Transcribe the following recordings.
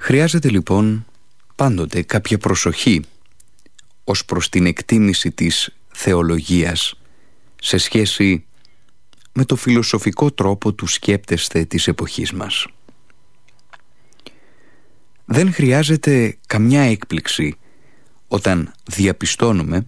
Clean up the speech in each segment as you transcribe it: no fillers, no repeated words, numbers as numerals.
Χρειάζεται λοιπόν πάντοτε κάποια προσοχή ως προς την εκτίμηση της θεολογίας σε σχέση με το φιλοσοφικό τρόπο του σκέπτεσθε της εποχής μας. Δεν χρειάζεται καμιά έκπληξη όταν διαπιστώνουμε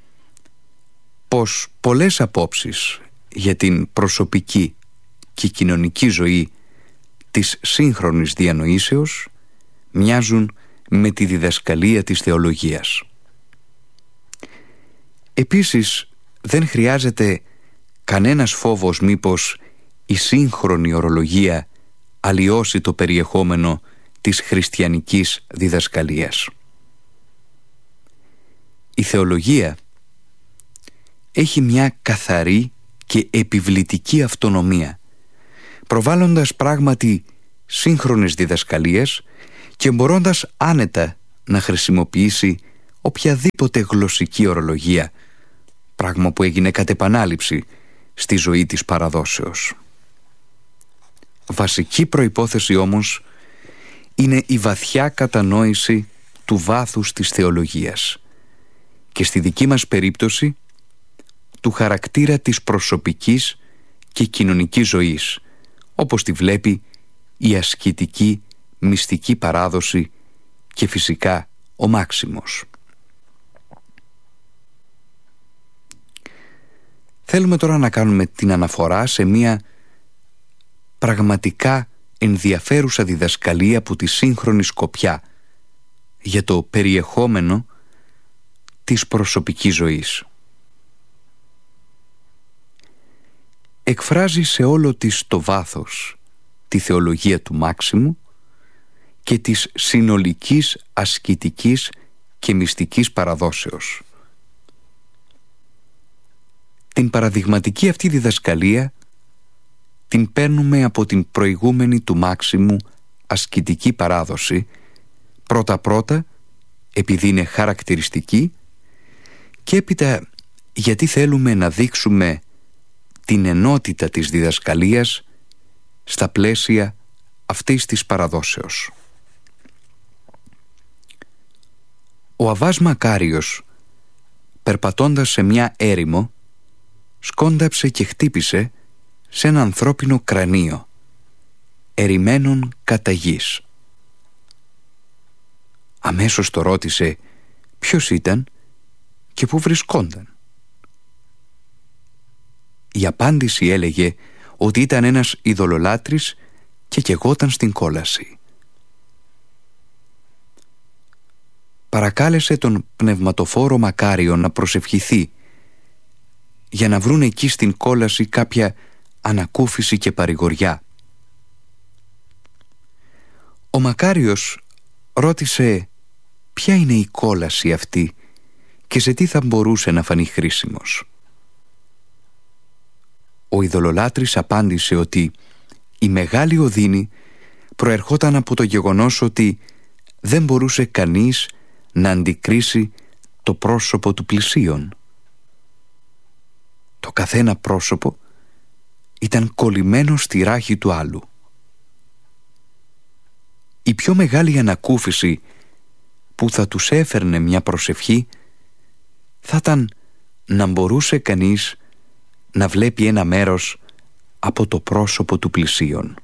πως πολλές απόψεις για την προσωπική και κοινωνική ζωή της σύγχρονης διανοήσεως μοιάζουν με τη διδασκαλία της θεολογίας. Επίσης, δεν χρειάζεται κανένας φόβος μήπως η σύγχρονη ορολογία αλλοιώσει το περιεχόμενο της χριστιανικής διδασκαλίας. Η θεολογία έχει μια καθαρή και επιβλητική αυτονομία, προβάλλοντας πράγματι σύγχρονες διδασκαλίες και μπορώντας άνετα να χρησιμοποιήσει οποιαδήποτε γλωσσική ορολογία, πράγμα που έγινε κατ' επανάληψη στη ζωή της παραδόσεως. Βασική προϋπόθεση όμως είναι η βαθιά κατανόηση του βάθους της θεολογίας και στη δική μας περίπτωση του χαρακτήρα της προσωπικής και κοινωνικής ζωής, όπως τη βλέπει η ασκητική μυστική παράδοση και φυσικά ο Μάξιμος. Θέλουμε τώρα να κάνουμε την αναφορά σε μια πραγματικά ενδιαφέρουσα διδασκαλία από τη σύγχρονη σκοπιά για το περιεχόμενο της προσωπικής ζωής. Εκφράζει σε όλο της το βάθος τη θεολογία του Μάξιμου και της συνολικής ασκητικής και μυστικής παραδόσεως. Την παραδειγματική αυτή διδασκαλία την παίρνουμε από την προηγούμενη του Μάξιμου ασκητική παράδοση, πρώτα-πρώτα επειδή είναι χαρακτηριστική και έπειτα γιατί θέλουμε να δείξουμε την ενότητα της διδασκαλίας στα πλαίσια αυτής της παραδόσεως. Ο Αββάς Μακάριος, περπατώντας σε μια έρημο, σκόνταψε και χτύπησε σε ένα ανθρώπινο κρανίο, ερημένον κατά γης. Αμέσως το ρώτησε ποιος ήταν και πού βρισκόνταν. Η απάντηση έλεγε ότι ήταν ένας ειδωλολάτρης και καιγόταν στην κόλαση. Παρακάλεσε τον πνευματοφόρο Μακάριο να προσευχηθεί για να βρουν εκεί στην κόλαση κάποια ανακούφιση και παρηγοριά. Ο Μακάριος ρώτησε ποια είναι η κόλαση αυτή και σε τι θα μπορούσε να φανεί χρήσιμος. Ο ειδωλολάτρης απάντησε ότι η μεγάλη οδύνη προερχόταν από το γεγονός ότι δεν μπορούσε κανείς να αντικρίσει το πρόσωπο του πλησίον. Το καθένα πρόσωπο ήταν κολλημένο στη ράχη του άλλου. Η πιο μεγάλη ανακούφιση που θα τους έφερνε μια προσευχή θα ήταν να μπορούσε κανείς να βλέπει ένα μέρος από το πρόσωπο του πλησίον.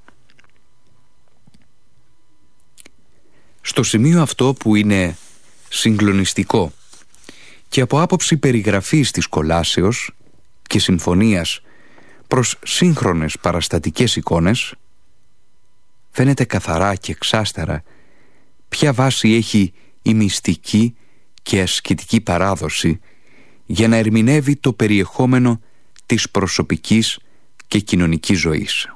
Στο σημείο αυτό που είναι συγκλονιστικό και από άποψη περιγραφής της κολάσεως και συμφωνίας προς σύγχρονες παραστατικές εικόνες, φαίνεται καθαρά και εξάστερα ποια βάση έχει η μυστική και ασκητική παράδοση για να ερμηνεύει το περιεχόμενο της προσωπικής και κοινωνικής ζωής.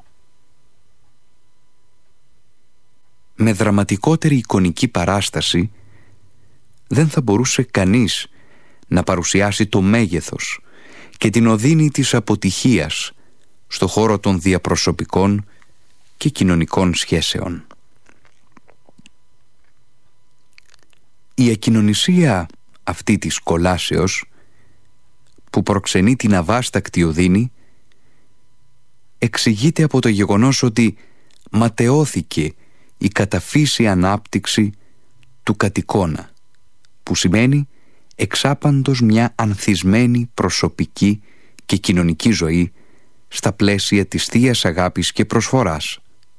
Με δραματικότερη εικονική παράσταση δεν θα μπορούσε κανείς να παρουσιάσει το μέγεθος και την οδύνη της αποτυχίας στο χώρο των διαπροσωπικών και κοινωνικών σχέσεων. Η ακοινωνισία αυτή της κολάσεως που προξενεί την αβάστακτη οδύνη εξηγείται από το γεγονός ότι ματαιώθηκε η καταφύση ανάπτυξη του κατοικώνα, που σημαίνει εξάπαντος μια ανθισμένη προσωπική και κοινωνική ζωή στα πλαίσια της θείας αγάπης και προσφοράς.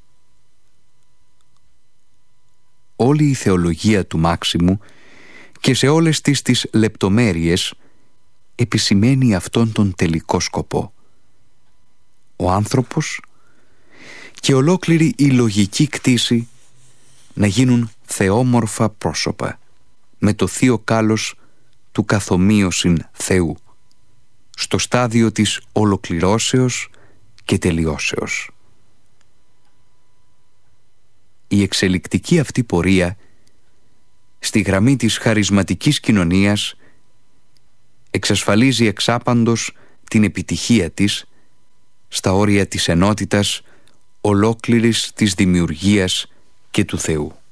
Όλη η θεολογία του Μάξιμου και σε όλες τις λεπτομέρειες επισημαίνει αυτόν τον τελικό σκοπό. Ο άνθρωπος και ολόκληρη η λογική κτήση να γίνουν θεόμορφα πρόσωπα με το θείο κάλος του καθομοίωσιν Θεού στο στάδιο της ολοκληρώσεως και τελειώσεως. Η εξελικτική αυτή πορεία στη γραμμή της χαρισματικής κοινωνίας εξασφαλίζει εξάπαντος την επιτυχία της στα όρια της ενότητας ολόκληρης της δημιουργίας και του Θεού.